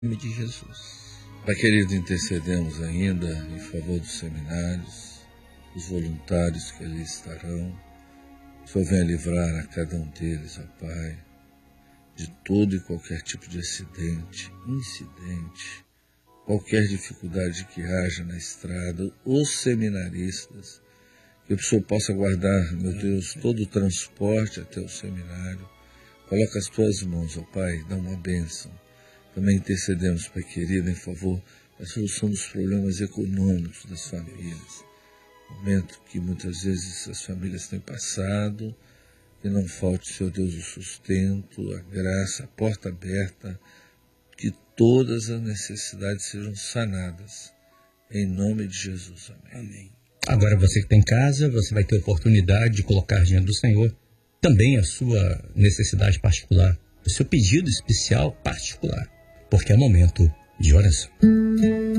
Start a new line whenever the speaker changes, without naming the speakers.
Em nome de Jesus.
Pai querido, intercedemos ainda em favor dos seminários, dos voluntários que ali estarão. O Senhor venha livrar a cada um deles, ó Pai, de todo e qualquer tipo de acidente, incidente, qualquer dificuldade que haja na estrada, os seminaristas, que o Senhor possa guardar, meu Deus, todo o transporte até o seminário. Coloca as tuas mãos, ó Pai, dá uma bênção. Também intercedemos, Pai querido, em favor da solução dos problemas econômicos das famílias. Momento que muitas vezes as famílias têm passado, que não falte, Senhor Deus, o sustento, a graça, a porta aberta, que todas as necessidades sejam sanadas. Em nome de Jesus. Amém.
Amém. Agora você que está em casa, você vai ter oportunidade de colocar diante do Senhor também a sua necessidade particular, o seu pedido especial particular, porque é momento de oração.